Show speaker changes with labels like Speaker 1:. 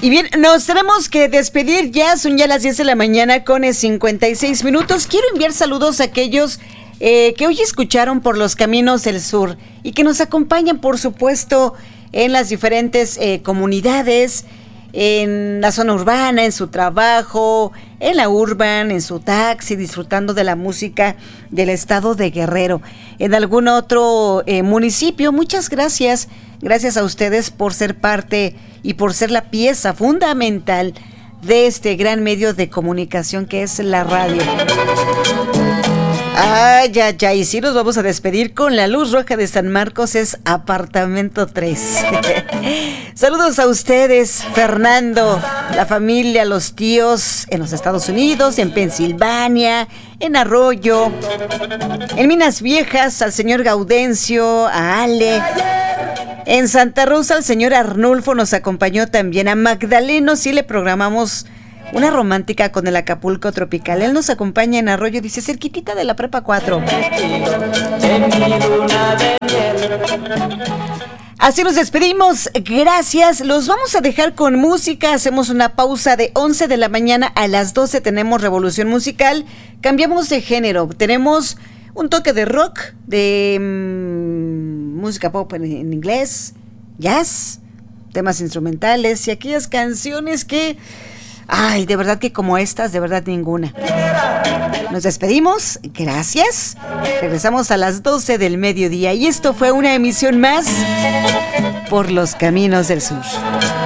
Speaker 1: Y bien, nos tenemos que despedir ya, son ya las 10 de la mañana con 56 minutos. Quiero enviar saludos a aquellos que hoy escucharon por los caminos del sur y que nos acompañan, por supuesto, en las diferentes comunidades, en la zona urbana, en su trabajo, en la urban, en su taxi, disfrutando de la música del estado de Guerrero, en algún otro municipio. Muchas gracias. Gracias a ustedes por ser parte y por ser la pieza fundamental de este gran medio de comunicación que es la radio. Y sí, nos vamos a despedir con la luz roja de San Marcos, es apartamento 3. Saludos a ustedes, Fernando, la familia, los tíos en los Estados Unidos, en Pensilvania, en Arroyo, en Minas Viejas, al señor Gaudencio, a Ale. En Santa Rosa, el señor Arnulfo nos acompañó también. A Magdaleno sí le programamos una romántica con el Acapulco Tropical. Él nos acompaña en Arroyo, dice, cerquitita de la Prepa 4. Así nos despedimos, gracias. Los vamos a dejar con música. Hacemos una pausa de 11 de la mañana a las 12. Tenemos Revolución Musical. Cambiamos de género. Tenemos un toque de rock, de música pop en inglés, jazz, temas instrumentales y aquellas canciones que, de verdad que como estas, de verdad ninguna. Nos despedimos, gracias. Regresamos a las 12 del mediodía y esto fue una emisión más por los caminos del sur.